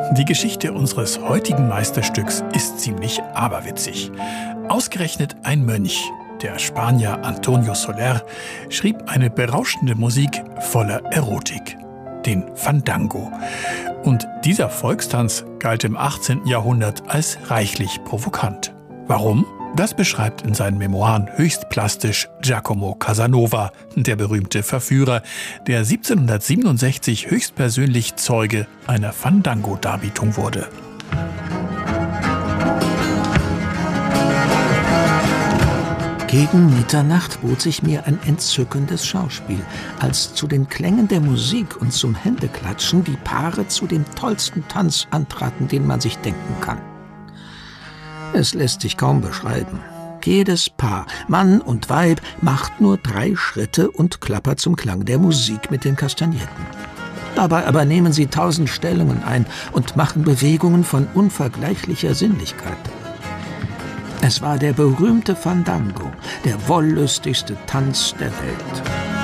Die Geschichte unseres heutigen Meisterstücks ist ziemlich aberwitzig. Ausgerechnet ein Mönch, der Spanier Antonio Soler, schrieb eine berauschende Musik voller Erotik, den Fandango. Und dieser Volkstanz galt im 18. Jahrhundert als reichlich provokant. Warum? Das beschreibt in seinen Memoiren höchst plastisch Giacomo Casanova, der berühmte Verführer, der 1767 höchstpersönlich Zeuge einer Fandango-Darbietung wurde. Gegen Mitternacht bot sich mir ein entzückendes Schauspiel, als zu den Klängen der Musik und zum Händeklatschen die Paare zu dem tollsten Tanz antraten, den man sich denken kann. Es lässt sich kaum beschreiben. Jedes Paar, Mann und Weib, macht nur 3 Schritte und klappert zum Klang der Musik mit den Kastagnetten. Dabei aber nehmen sie 1000 Stellungen ein und machen Bewegungen von unvergleichlicher Sinnlichkeit. Es war der berühmte Fandango, der wollüstigste Tanz der Welt.